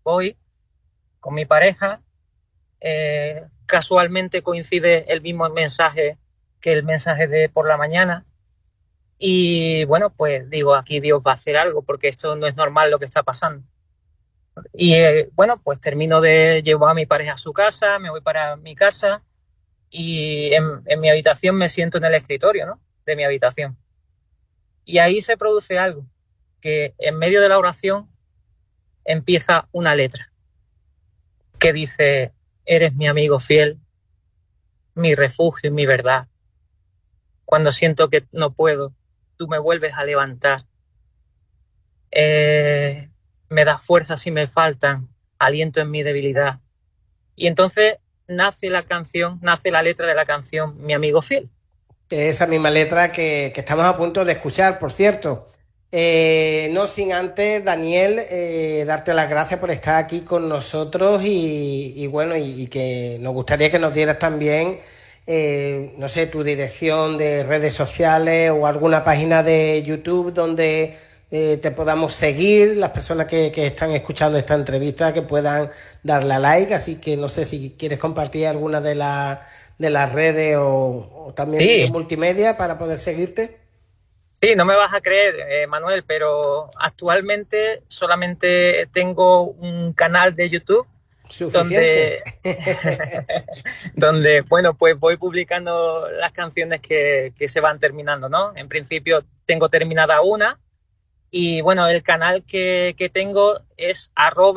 voy con mi pareja, casualmente coincide el mismo mensaje que el mensaje de por la mañana. Y bueno, pues digo, aquí Dios va a hacer algo porque esto no es normal lo que está pasando. Y bueno, pues termino de llevar a mi pareja a su casa, me voy para mi casa y en mi habitación me siento en el escritorio, ¿no? De mi habitación. Y ahí se produce algo, que en medio de la oración empieza una letra que dice, eres mi amigo fiel, mi refugio y mi verdad. Cuando siento que no puedo, tú me vuelves a levantar. Eh, Me das fuerzas si me faltan, aliento en mi debilidad. Y entonces nace la canción, nace la letra de la canción Mi amigo fiel. Esa misma letra que estamos a punto de escuchar, por cierto. No sin antes, Daniel, darte las gracias por estar aquí con nosotros y bueno, y que nos gustaría que nos dieras también, no sé, tu dirección de redes sociales o alguna página de YouTube donde te podamos seguir, las personas que están escuchando esta entrevista, que puedan darle a like, así que no sé si quieres compartir alguna de las redes o también de Sí, multimedia para poder seguirte. sí, no me vas a creer, Manuel, pero actualmente solamente tengo un canal de YouTube Suficiente. donde, donde bueno, pues voy publicando las canciones que se van terminando, ¿no? En principio tengo terminada una y bueno, el canal que tengo es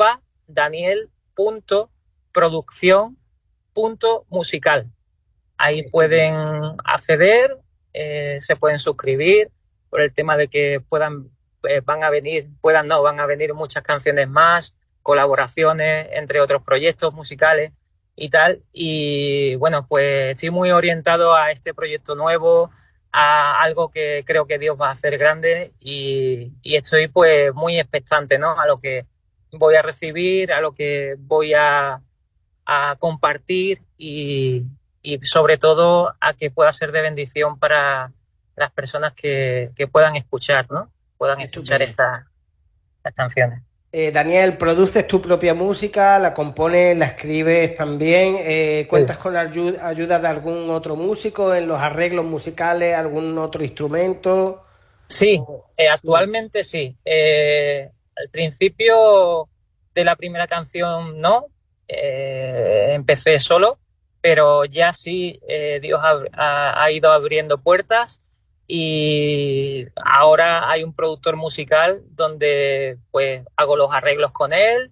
@daniel.producción.musical. Ahí pueden acceder, se pueden suscribir por el tema de que van a venir, puedan no, van a venir muchas canciones más, colaboraciones entre otros proyectos musicales y tal. Y bueno, pues estoy muy orientado a este proyecto nuevo, a algo que creo que Dios va a hacer grande y estoy pues muy expectante, ¿no? A lo que voy a recibir, a lo que voy a compartir y sobre todo a que pueda ser de bendición para las personas que puedan escuchar, ¿no? Puedan escuchar Estupendo. estas canciones. Daniel, ¿produces tu propia música? ¿La compones, la escribes también? Sí. ¿Cuentas con la ayuda de algún otro músico en los arreglos musicales, algún otro instrumento? Sí, Sí. actualmente sí. Al principio de la primera canción no, empecé solo, pero ya sí, Dios ha ido abriendo puertas y ahora hay un productor musical donde pues hago los arreglos con él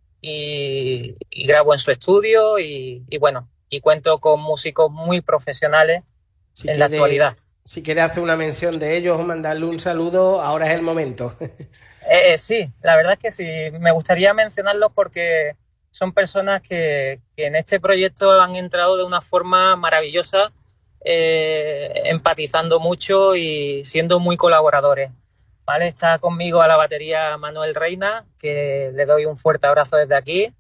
y grabo en su estudio y bueno, y cuento con músicos muy profesionales Si en la quieres, actualidad. si quieres hacer una mención de ellos o mandarle un saludo, ahora es el momento. Sí, la verdad es que sí. Me gustaría mencionarlos porque son personas que en este proyecto han entrado de una forma maravillosa, empatizando mucho y siendo muy colaboradores. ¿Vale? Está conmigo a la batería Manuel Reina, que le doy un fuerte abrazo desde aquí.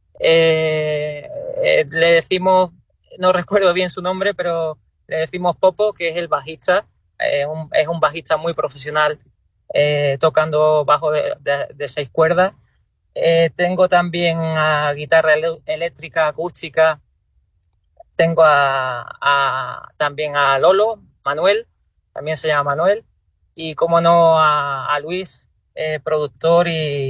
Le decimos, no recuerdo bien su nombre, pero le decimos Popo, que es el bajista, es un bajista muy profesional, tocando bajo de 6 cuerdas. Tengo también a guitarra eléctrica, acústica, tengo también a Lolo, Manuel, también se llama Manuel, y como no a Luis, productor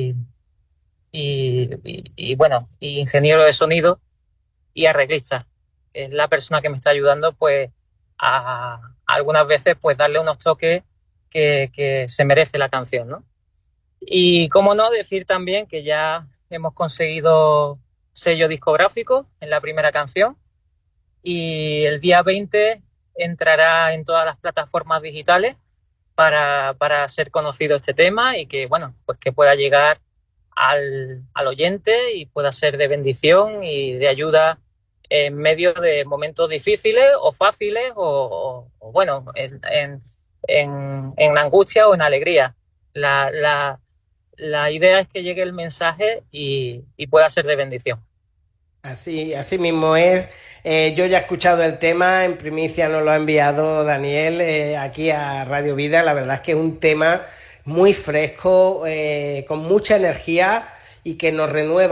bueno, y ingeniero de sonido y arreglista. Es la persona que me está ayudando, pues, a algunas veces, pues, darle unos toques que se merece la canción, ¿no? Y cómo no decir también que ya hemos conseguido sello discográfico en la primera canción y el día 20 entrará en todas las plataformas digitales para ser conocido este tema y que, bueno, pues que pueda llegar al oyente y pueda ser de bendición y de ayuda en medio de momentos difíciles o fáciles o bueno, en angustia o en alegría. La, la, la idea es que llegue el mensaje y pueda ser de bendición. Así mismo es. Yo ya he escuchado el tema, en primicia nos lo ha enviado Daniel aquí a Radio Vida. La verdad es que es un tema muy fresco, con mucha energía y que nos renueva.